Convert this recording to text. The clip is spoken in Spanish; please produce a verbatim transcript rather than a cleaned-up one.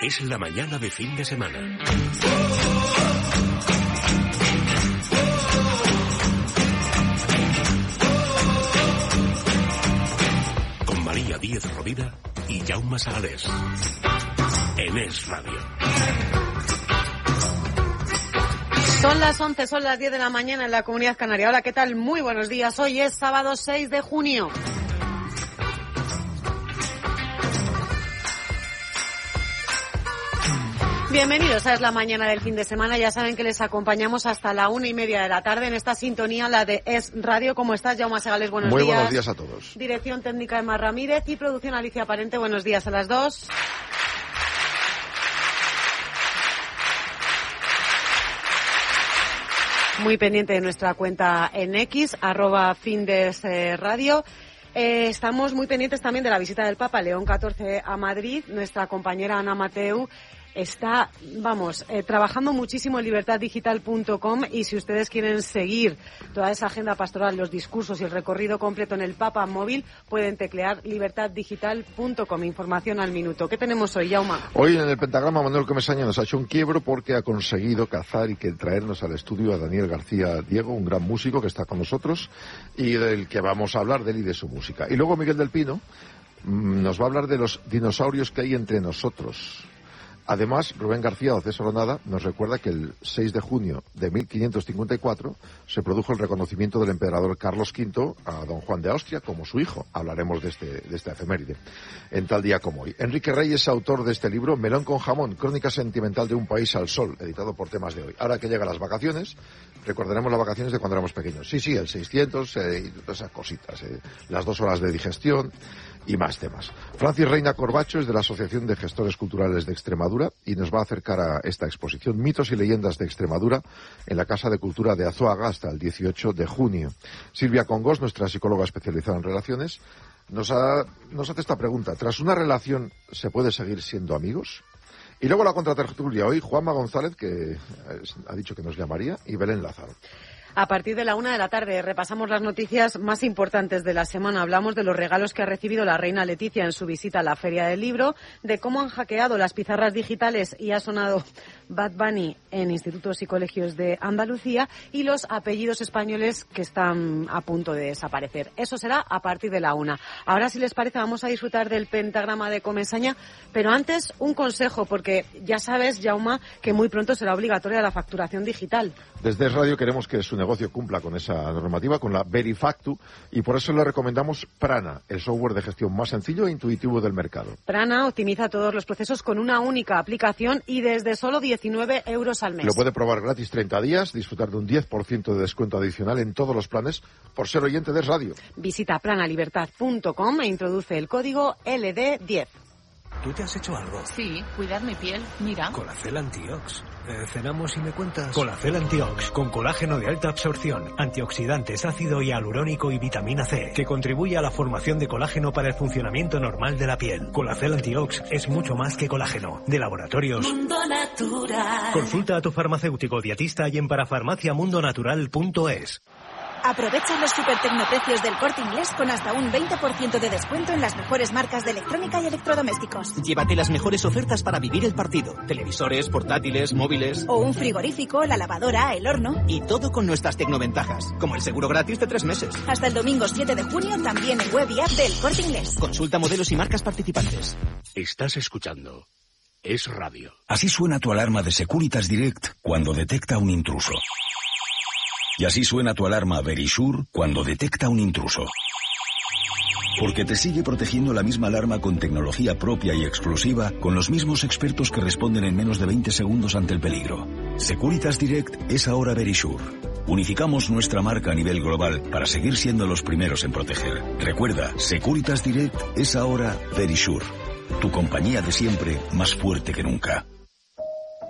Es la mañana de fin de semana. Con María Díez Rovira y Jaume Sagalés. En Es Radio. Son las once, son las diez de la mañana en la Comunidad Canaria. Hola, ¿qué tal? Muy buenos días. Hoy es sábado seis de junio. Bienvenidos a Es la Mañana del fin de semana. Ya saben que les acompañamos hasta la una y media de la tarde en esta sintonía, la de Es Radio. ¿Cómo estás, Jaume Segales? Buenos Muy días. Muy buenos días a todos. Dirección técnica Emma Ramírez y producción Alicia Parente. Buenos días a las dos. Muy pendiente de nuestra cuenta en X, arroba Findes eh, Radio. Eh, estamos muy pendientes también de la visita del Papa León catorce a Madrid. Nuestra compañera Ana Mateu está, vamos, eh, trabajando muchísimo en libertad digital punto com, y si ustedes quieren seguir toda esa agenda pastoral, los discursos y el recorrido completo en el Papa móvil, pueden teclear libertad digital punto com. Información al minuto. ¿Qué tenemos hoy, Jaume? Hoy en el pentagrama Manuel Comesaña nos ha hecho un quiebro porque ha conseguido cazar y que traernos al estudio a Daniel García Diego, un gran músico que está con nosotros y del que vamos a hablar de él y de su música. Y luego Miguel del Pino mmm, nos va a hablar de los dinosaurios que hay entre nosotros. Además, Rubén García Océs Oronada nos recuerda que el seis de junio de mil quinientos cincuenta y cuatro se produjo el reconocimiento del emperador Carlos quinto a don Juan de Austria como su hijo. Hablaremos de este de esta efeméride en tal día como hoy. Enrique Rey es autor de este libro, Melón con jamón, crónica sentimental de un país al sol, editado por Temas de Hoy. Ahora que llegan las vacaciones, recordaremos las vacaciones de cuando éramos pequeños. Sí, sí, el seiscientos eh, y todas esas cositas, eh, las dos horas de digestión y más temas. Francis Reina Corbacho es de la Asociación de Gestores Culturales de Extremadura y nos va a acercar a esta exposición Mitos y Leyendas de Extremadura en la Casa de Cultura de Azuaga hasta el dieciocho de junio. Silvia Congos, nuestra psicóloga especializada en relaciones, nos, ha, nos hace esta pregunta. ¿Tras una relación se puede seguir siendo amigos? Y luego la contratertulia hoy, Juanma González, que ha dicho que nos llamaría, y Belén Lázaro. A partir de la una de la tarde repasamos las noticias más importantes de la semana. Hablamos de los regalos que ha recibido la reina Leticia en su visita a la Feria del Libro, de cómo han hackeado las pizarras digitales y ha sonado Bad Bunny en institutos y colegios de Andalucía, y los apellidos españoles que están a punto de desaparecer. Eso será a partir de la una. Ahora, si les parece, vamos a disfrutar del pentagrama de Comesaña, pero antes un consejo, porque ya sabes, Jaume, que muy pronto será obligatoria la facturación digital. Desde Radio queremos que su negocio cumpla con esa normativa, con la Verifactu, y por eso le recomendamos Prana, el software de gestión más sencillo e intuitivo del mercado. Prana optimiza todos los procesos con una única aplicación y desde solo diecinueve euros al mes. Lo puede probar gratis treinta días, disfrutar de un diez por ciento de descuento adicional en todos los planes por ser oyente de Radio. Visita prana libertad punto com e introduce el código L D diez. ¿Tú te has hecho algo? Sí, cuidar mi piel. Mira. Colacel Antiox. Eh, cenamos y me cuentas. Colacel Antiox, con colágeno de alta absorción, antioxidantes, ácido hialurónico y vitamina C, que contribuye a la formación de colágeno para el funcionamiento normal de la piel. Colacel Antiox es mucho más que colágeno. De Laboratorios Mundo Natural. Consulta a tu farmacéutico dietista y en parafarmacia mundo natural punto es. Aprovecha los supertecnoprecios del Corte Inglés con hasta un veinte por ciento de descuento en las mejores marcas de electrónica y electrodomésticos. Llévate las mejores ofertas para vivir el partido. Televisores, portátiles, móviles. O un frigorífico, la lavadora, el horno. Y todo con nuestras tecnoventajas, como el seguro gratis de tres meses. Hasta el domingo siete de junio también en web y app del Corte Inglés. Consulta modelos y marcas participantes. Estás escuchando Es Radio. Así suena tu alarma de Securitas Direct cuando detecta un intruso. Y así suena tu alarma Verisure cuando detecta un intruso. Porque te sigue protegiendo la misma alarma con tecnología propia y exclusiva, con los mismos expertos que responden en menos de veinte segundos ante el peligro. Securitas Direct es ahora Verisure. Unificamos nuestra marca a nivel global para seguir siendo los primeros en proteger. Recuerda, Securitas Direct es ahora Verisure. Tu compañía de siempre, más fuerte que nunca.